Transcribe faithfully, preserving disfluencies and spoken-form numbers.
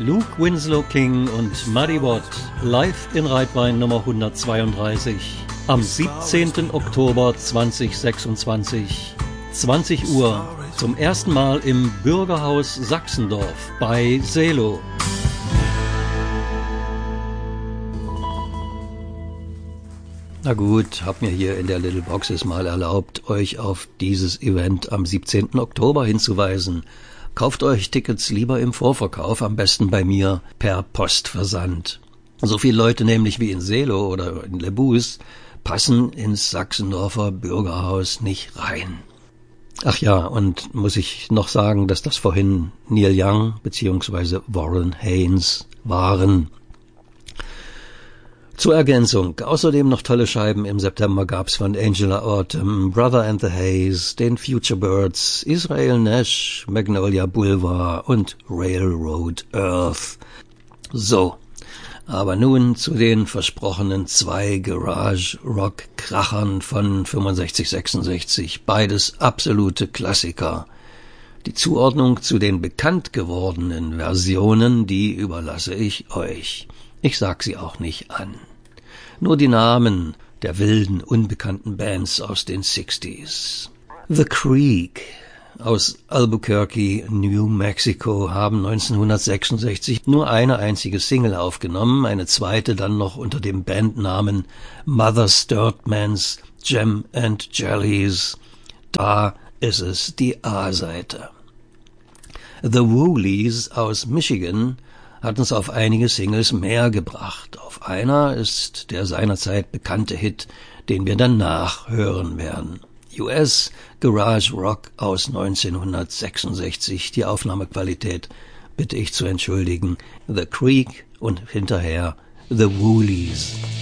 Luke Winslow King und Muddy Watt live in Reitwein Nummer hundertzweiunddreißig am siebzehnten Oktober zweitausendsechsundzwanzig, zwanzig Uhr, zum ersten Mal im Bürgerhaus Sachsendorf bei Selo. Na gut, hab mir hier in der Little Boxes mal erlaubt, euch auf dieses Event am siebzehnten Oktober hinzuweisen. Kauft euch Tickets lieber im Vorverkauf, am besten bei mir per Postversand. So viele Leute nämlich wie in Selo oder in Lebus passen ins Sachsendorfer Bürgerhaus nicht rein. Ach ja, und muss ich noch sagen, dass das vorhin Neil Young bzw. Warren Haynes waren. Zur Ergänzung, außerdem noch tolle Scheiben im September gab's von Angela Autumn, Brother and the Haze, den Future Birds, Israel Nash, Magnolia Boulevard und Railroad Earth. So, aber nun zu den versprochenen zwei Garage-Rock-Krachern von fünfundsechzig sechsundsechzig, beides absolute Klassiker. Die Zuordnung zu den bekannt gewordenen Versionen, die überlasse ich euch. Ich sag sie auch nicht an. Nur die Namen der wilden, unbekannten Bands aus den sechziger. The Creek aus Albuquerque, New Mexico, haben neunzehnhundertsechsundsechzig nur eine einzige Single aufgenommen, eine zweite dann noch unter dem Bandnamen Mother Sturtman's Jam and Jellies. Da ist es die A-Seite. The Woolies aus Michigan hat uns auf einige Singles mehr gebracht. Auf einer ist der seinerzeit bekannte Hit, den wir danach hören werden. U S Garage Rock aus neunzehnhundertsechsundsechzig. Die Aufnahmequalität bitte ich zu entschuldigen. The Creek und hinterher The Woolies.